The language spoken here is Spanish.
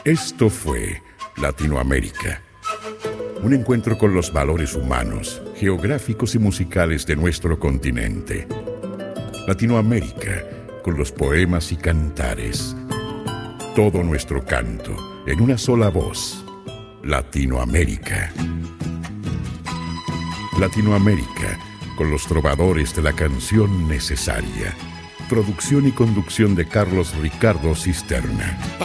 Esto fue Latinoamérica. Un encuentro con los valores humanos, geográficos y musicales de nuestro continente. Latinoamérica, con los poemas y cantares. Todo nuestro canto, en una sola voz. Latinoamérica. Latinoamérica, con los trovadores de la canción necesaria. Producción y conducción de Carlos Ricardo Cisterna.